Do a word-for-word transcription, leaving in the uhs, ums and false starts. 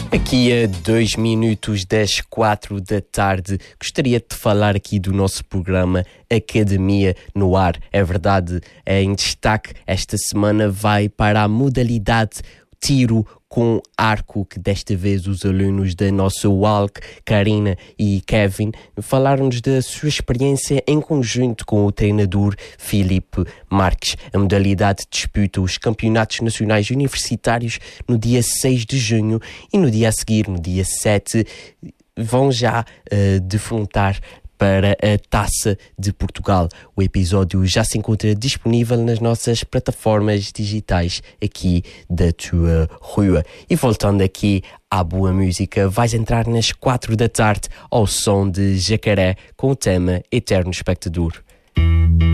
Aqui a dois minutos das quatro da tarde, gostaria de falar aqui do nosso programa Academia no Ar. É verdade, é em destaque esta semana vai para a modalidade tiro com arco, que desta vez os alunos da nossa U A L C, Karina e Kevin, falaram-nos da sua experiência em conjunto com o treinador Filipe Marques. A modalidade disputa os campeonatos nacionais universitários no dia seis de junho e no dia a seguir, no dia sete, vão já uh, defrontar para a Taça de Portugal. O episódio já se encontra disponível nas nossas plataformas digitais aqui da tua rua. E voltando aqui à boa música, vais entrar nas quatro da tarde ao som de Jacaré com o tema Eterno Espectador.